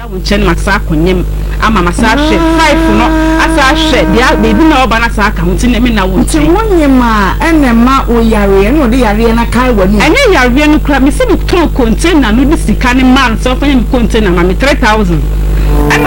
nchen masa akonyem ama masa hwe 5 no asa hwe dia baby na oba na sa aka hunti na me na wo nti wonyema enema oyare no de yare na kai wanu ene yare no kra me se bi ton container no bi sika ne man so fa me container ma me 3000